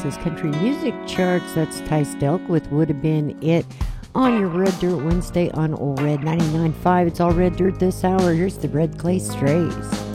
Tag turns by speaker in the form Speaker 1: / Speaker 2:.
Speaker 1: Texas country music charts. That's Ty Stelk with Would Have Been It on your Red Dirt Wednesday on Old Red 99.5. It's all Red Dirt this hour. Here's the Red Clay Strays.